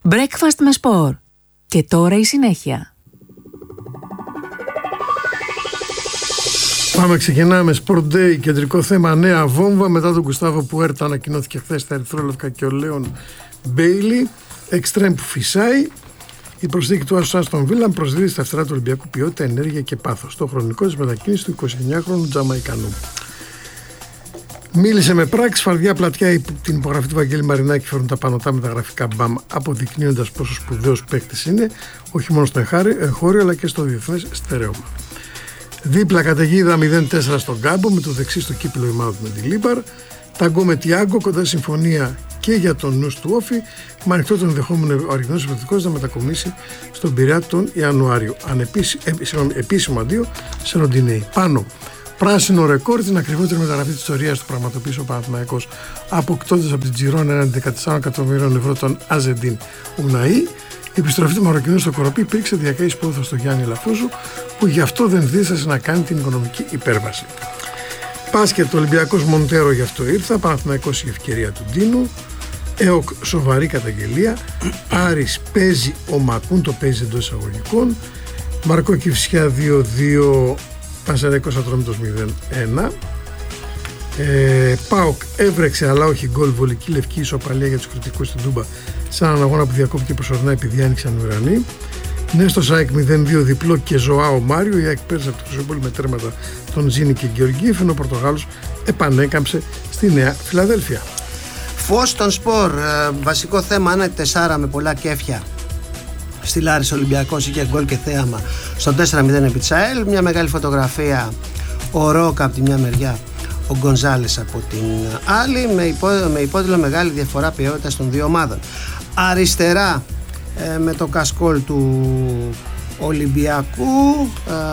Breakfast με σπορ. Και τώρα η συνέχεια. Πάμε, ξεκινάμε. Sport Day, κεντρικό θέμα, νέα βόμβα μετά τον Γκουστάβο Πουέρτα. Ανακοινώθηκε χθες τα ερυθρόλευκα και ο Λέον Μπέιλι. Εξτρέμ που φυσάει. Η προσθήκη του Άσου Άστον Βίλα προσδίδει στα φτερά του Ολυμπιακού ποιότητα, ενέργεια και πάθος. Το χρονικό της μετακίνησης του 29χρονου Τζαμαϊκανού. Μίλησε με πράξη, φαρδιά πλατιά την υπογραφή του Βαγγέλη Μαρινάκη, φέρουν τα πανωτά με τα γραφικά μπαμ, αποδεικνύοντας πόσο σπουδαίος παίκτης είναι, όχι μόνο στο εγχώριο αλλά και στο διεθνές στερέωμα. Δίπλα καταιγίδα 0-4 στον Κάμπο, με το δεξί στο κύπελλο ημάδου με τη Λίμπαρ. Ταγκό με Τιάγκο, κοντά συμφωνία και για τον νους του Όφη, με ανοιχτό τον ενδεχόμενο ο αριθμός επιθετικός να μετακομίσει στον Πειραιά τον Ιανουάριο. Επίσημο αντίο σε Ροντινέη. Πάνω. Πράσινο ρεκόρ, την ακριβότερη μεταγραφή της ιστορίας του πραγματοποίησε ο Παναθηναϊκός, αποκτώντας από την Τζιρόνα έναν 14 εκατομμυρίων ευρώ τον Αζεντίν Ουναή. Η επιστροφή του Μαροκινού στο Κοροπή υπήρξε διακαής πόθος στο Γιάννη Λαφούζου, που γι' αυτό δεν δίστασε να κάνει την οικονομική υπέρβαση. Μπάσκετ, το Ολυμπιακός Μοντέρο γι' αυτό ήρθα. Παναθηναϊκός η ευκαιρία του Ντίνου. ΕΟΚ σοβαρή καταγγελία. Άρης παίζει, ο Μακούν το παίζει εντός εισαγωγικών. Μαρκό Κηφισιά 2-2. Πανσεραϊκός Ατρόμητος 0-1. ΠΑΟΚ έβρεξε αλλά όχι γκολ, βολική λευκή ισοπαλία για τους κριτικούς στην Τούμπα, σαν έναν αγώνα που διακόπηκε προσωρινά επειδή άνοιξαν ουρανοί. Νέστο ΑΕΚ 0-2 διπλό και Ζωάο Μάριο. Η ΑΕΚ πέρασε από το Χρυσούπολη με τέρματα τον Ζήνη και Γεωργίεφ, ενώ ο Πορτογάλος επανέκαμψε στη Νέα Φιλαδέλφια. Φως στον σπορ, βασικό θέμα, Άννα 4 με πολλά κέφια. Στη Λάρισα Ολυμπιακός είχε γκολ και θέαμα στο 4-0 επί της ΑΕΛ. Μια μεγάλη φωτογραφία, ο Ρόκα από τη μια μεριά, ο Γκονζάλες από την άλλη, με υπότιτλο μεγάλη διαφορά ποιότητας των δύο ομάδων. Αριστερά με το κασκόλ του Ολυμπιακού,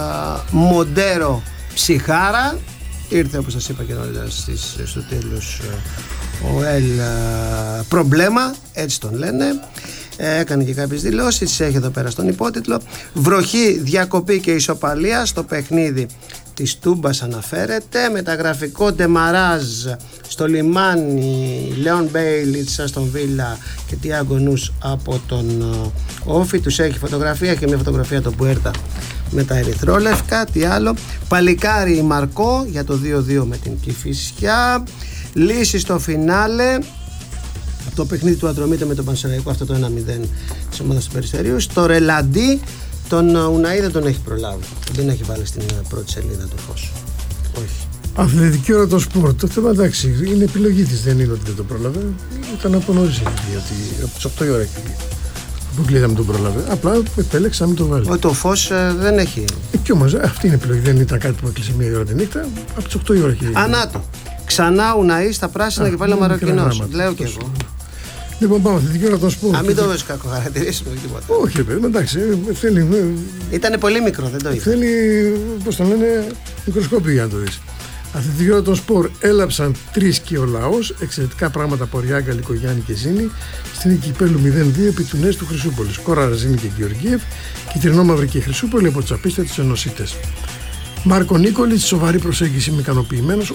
Μοντέρο Ψυχάρα. Ήρθε, όπως σας είπα και νωρίτερα στο τέλος, ο Ελ Προμπλέμα, έτσι τον λένε. Έκανε και κάποιες δηλώσεις, έχει εδώ πέρα στον υπότιτλο. Βροχή, διακοπή και ισοπαλία στο παιχνίδι της Τούμπας αναφέρεται. Μεταγραφικό ντεμαράζ στο λιμάνι, Λέον Μπέιλι της Άστον Βίλα και Τιάγκο Νους από τον Όφη. Τους έχει φωτογραφία και μια φωτογραφία του Πουέρτα με τα ερυθρόλευκα. Τι άλλο, παλικάρι Μαρκό για το 2-2 με την Κηφισιά. Λύση στο φινάλε, το παιχνίδι του Ατρομήτε με τον Πανσεραϊκό, αυτό το 1-0 της ομάδας του Περιστερίου. Στο Ρελαντί τον Ουναή δεν τον έχει προλάβει, δεν έχει βάλει στην πρώτη σελίδα του Φως. Όχι. Αθλητική ώρα το σπορ. Το θέμα, εντάξει, είναι επιλογή της, δεν είναι ότι δεν το πρόλαβε. Ήταν από νωρίς, γιατί από τις 8 η ώρα έχει βγει. Αποκλείται να μην τον πρόλαβε. Απλά επέλεξε να μην το βάλει. Το Φως δεν έχει. Και όμως αυτή είναι η επιλογή, δεν ήταν κάτι που έκλεισε μία ώρα τη νύχτα. Από τις 8 η ώρα έχει βγει. Ανάτο. Ξανά Ουναή στα πράσινα και πάλι ο Μαροκινός. Λέω και εγώ. Λοιπόν, πάμε αθλητική ώρα το σπορ. Α, μην το δώσεις κακοχαρακτηρίσιμο ή τίποτα. Όχι, παιδί, εντάξει, θέλει. Ήτανε πολύ μικρό, δεν το είδα. Θέλει, πώς το λένε, μικροσκόπιο για να το δεις. Αθλητική ώρα των σπορ έλαψαν 3 και ο λαός. Εξαιρετικά πράγματα από Ριάγκα, Λικογιάννη και Ζήνη. Στην Κυπέλλου 0-2 επί του Νέστου Χρυσούπολης. Κόρα Ζήνη και Γεωργίεφ. Κιτρινόμαυρη και Χρυσούπολη από τους απίστευτους ενωσίτες. Μάρκο Νίκολιτς, σοβαρή προσέγγιση, είμαι ικανοποιημένος.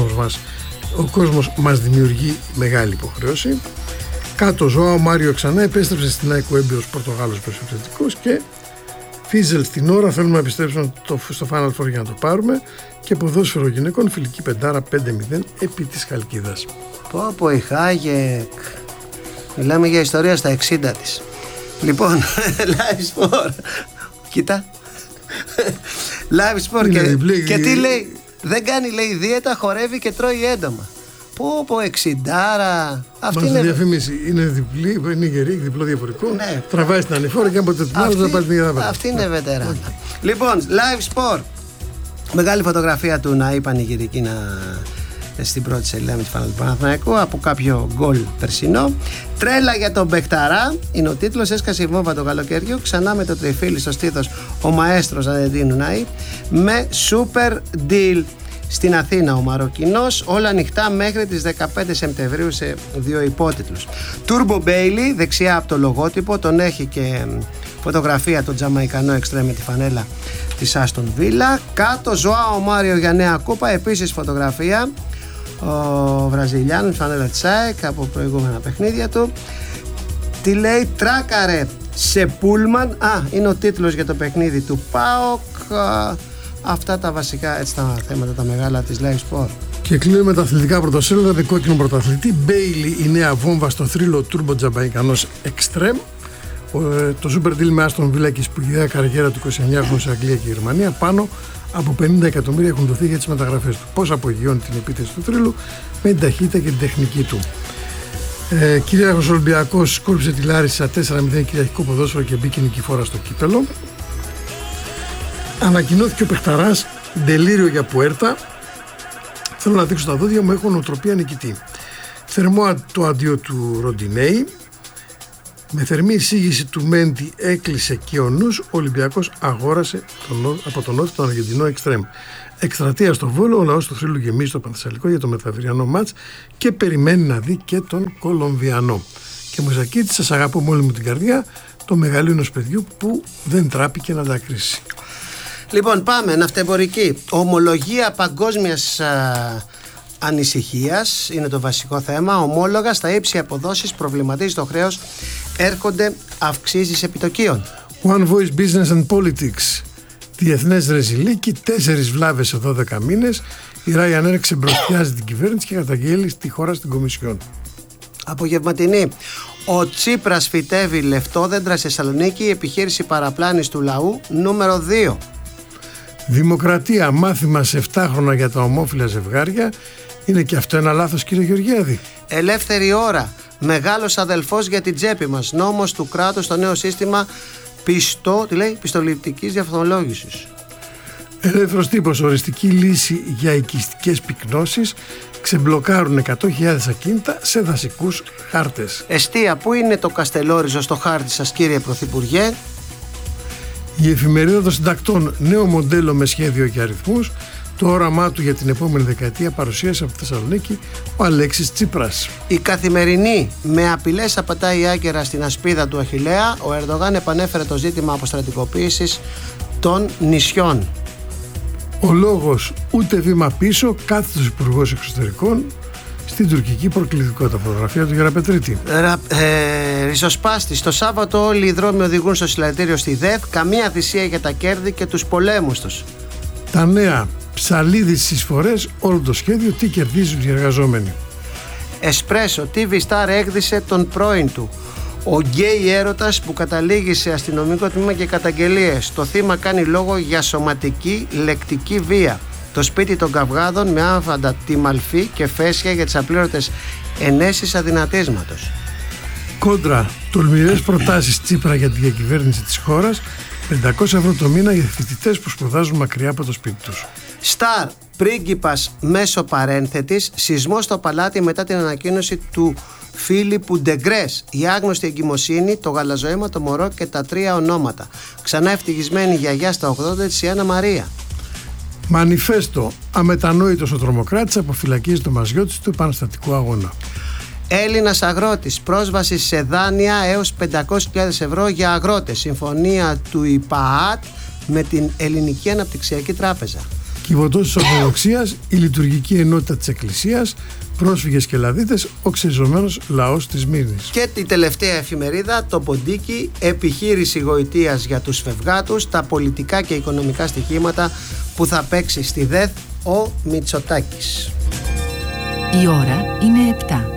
Ο κόσμος μας δημιουργεί μεγάλη υποχρέωση. Κάτω Ζωάο Μάριο ξανά επέστρεψε στην ΑΕΚ ο έμπειρος Πορτογάλος προσωπικός και Φίζελ στην ώρα, θέλουμε να επιστρέψουμε στο Final Four για να το πάρουμε, και ποδόσφαιρο γυναικών φιλική πεντάρα 5-0 επί της Χαλκίδας. Πω η Χάγεκ, μιλάμε για ιστορία στα 60 της. Λοιπόν, live sport, κοίτα, live sport και τι λέει, δεν κάνει, λέει, δίαιτα, χορεύει και τρώει έντομα. Πω 60. Αυτή είναι διαφήμιση. Είναι διπλή, είναι γερή, διπλό διαφορικό. Ναι. Τραβάει την ανηφόρα και από το άλλο να πάρει την ίδια. Αυτή είναι βετεράνα. Λοιπόν, live sport. Μεγάλη φωτογραφία του Ναή πανηγυρική στην πρώτη σελίδα με τη φανέλα του Παναθηναϊκού από κάποιο γκολ περσινό. Τρέλα για τον Μπεκταρά είναι ο τίτλος. Έσκασε η βόμβα το καλοκαιριού. Ξανά με το τριφύλι στο στήθος ο μαέστρος Αζεντίν Ουναή με super deal. Στην Αθήνα ο Μαροκινός, όλα ανοιχτά μέχρι τις 15 Σεπτεμβρίου σε 2 υπότιτλους. Turbo Bailey, δεξιά από το λογότυπο, τον έχει και φωτογραφία τον Τζαμαϊκανό εξτρέμ με τη φανέλα της Άστον Βίλα. Κάτω Ζωάο Μάριο για νέα κούπα, επίσης φωτογραφία, ο Βραζιλιάνος, φανέλα της ΑΕΚ από προηγούμενα παιχνίδια του. Τι λέει? Τράκαρε σε πούλμαν. Είναι ο τίτλος για το παιχνίδι του ΠΑΟΚ. Αυτά τα βασικά, έτσι, τα θέματα τα μεγάλα της Live Sport. Και κλείνουμε τα αθλητικά πρωτοσέλιδα με κόκκινο πρωταθλητή. Μπέιλι, η νέα βόμβα στο θρύλο Turbo Τζαμπαϊκανός Extreme. Το Super Deal με Aston Villa και η σπουδαία καριέρα του 29χρονου σε Αγγλία και Γερμανία. Πάνω από 50 εκατομμύρια έχουν δοθεί για τις μεταγραφές του. Πώς απογειώνει την επίθεση του θρύλου με την ταχύτητα και την τεχνική του. Κυρίαρχος Ολυμπιακός σκόρπισε τη Λάρισα 4-0 κυριαρχικό ποδόσφαιρο και μπήκε νικηφόρα στο κύπελο. Ανακοινώθηκε ο παιχταράς, ντελήριο για Πουέρτα. Θέλω να δείξω τα δόντια μου, έχω νοοτροπία νικητή. Θερμό το αντίο του Ροντινέη. Με θερμή εισήγηση του Μέντι έκλεισε και ο νους. Ο Ολυμπιακός αγόρασε από τον Νότιο τον Αργεντινό Εξτρέμ. Εκστρατεία στο Βόλο, ο λαός του θρύλου γεμίζει το Πανθεσσαλικό για το μεθαυριανό μάτς και περιμένει να δει και τον Κολομβιανό. Και Μουζακίτη, σας αγαπώ με όλη μου την καρδιά, το μεγαλείο ενός παιδιού που δεν τράπηκε να τα κρίσει. Λοιπόν, πάμε, ναυτεμπορική. Ομολογία παγκόσμιας ανησυχίας είναι το βασικό θέμα. Ομόλογα στα ύψη αποδόσεις, προβληματίζει το χρέος, έρχονται αυξήσεις επιτοκίων. One Voice Business and Politics. Διεθνές ρεζιλίκι, 4 βλάβες σε 12 μήνες. Η Ryanair ξεμπροστιάζει την κυβέρνηση και καταγγέλει στη χώρα στην Κομισιόν. Απογευματινή. Ο Τσίπρας φυτεύει λεφτόδεντρα σε Θεσσαλονίκη, επιχείρηση παραπλάνησης του λαού νούμερο 2. Δημοκρατία, μάθημα σε 7 χρόνια για τα ομόφυλα ζευγάρια. Είναι και αυτό ένα λάθος, κύριε Γεωργιάδη? Ελεύθερη ώρα. Μεγάλος αδελφός για την τσέπη μας. Νόμος του κράτους στο νέο σύστημα πιστοληπτικής διαφθορμολόγησης. Ελεύθερος τύπος, οριστική λύση για οικιστικές πυκνώσεις. Ξεμπλοκάρουν 100.000 ακίνητα σε δασικούς χάρτες. Εστία, πού είναι το Καστελόριζο στο χάρτη σας, κύριε Πρωθυπουργέ? Η εφημερίδα των συντακτών, νέο μοντέλο με σχέδιο και αριθμούς. Το όραμά του για την επόμενη δεκαετία παρουσίασε από τη Θεσσαλονίκη ο Αλέξης Τσίπρας. Η Καθημερινή, με απειλές απατάει άκερα στην ασπίδα του Αχιλλέα. Ο Ερντογάν επανέφερε το ζήτημα αποστρατικοποίησης των νησιών. Ο Λόγος, ούτε βήμα πίσω, κάθετος υπουργός εξωτερικών στην τουρκική προκλητικότητα. Φωτογραφία του Γεραπετρίτη. Ριζοσπάστης, το Σάββατο όλοι οι δρόμοι οδηγούν στο συλλαλητήριο στη ΔΕΘ. Καμία θυσία για τα κέρδη και τους πολέμους τους. Τα νέα, Ψαλίδης στις φορές, όλο το σχέδιο, τι κερδίζουν οι εργαζόμενοι. Εσπρέσο, TV Star έκδισε τον πρώην του. Ο γκέι έρωτας που καταλήγει σε αστυνομικό τμήμα και καταγγελίες. Το θύμα κάνει λόγο για σωματική λεκτική βία. Το σπίτι των καυγάδων με άμφαντα τη μαλφή και φέσια για τις απλήρωτες ενέσεις αδυνατίσματος. Κόντρα, τολμηρές προτάσεις Τσίπρα για τη διακυβέρνηση της χώρας. 500 ευρώ το μήνα για φοιτητές που σπουδάζουν μακριά από το σπίτι τους. Σταρ, πρίγκιπας μέσω παρένθετης, σεισμό στο παλάτι μετά την ανακοίνωση του Φίλιππου Ντεγκρές. Η άγνωστη εγκυμοσύνη, το γαλαζοαίμα, το μωρό και τα 3 ονόματα. Ξανά ευτυχισμένη γιαγιά στα 80 της η Άννα Μαρία. Μανιφέστο, αμετανόητος ο τρομοκράτης αποφυλακίζει το μαζιώτη του επαναστατικού αγώνα. Έλληνας αγρότης, πρόσβαση σε δάνεια έως 500.000 ευρώ για αγρότες. Συμφωνία του ΙΠΑΑΤ με την Ελληνική Αναπτυξιακή Τράπεζα. Κυβωτός της Ορθοδοξίας, η λειτουργική ενότητα της Εκκλησίας, πρόσφυγες και λαδίτες, ο ξεζωμένος λαός της Μύρνης. Και η τελευταία εφημερίδα, το Ποντίκι, επιχείρηση γοητείας για τους φευγάτους, τα πολιτικά και οικονομικά στοιχήματα που θα παίξει στη ΔΕΘ ο Μητσοτάκης. Η ώρα είναι 7.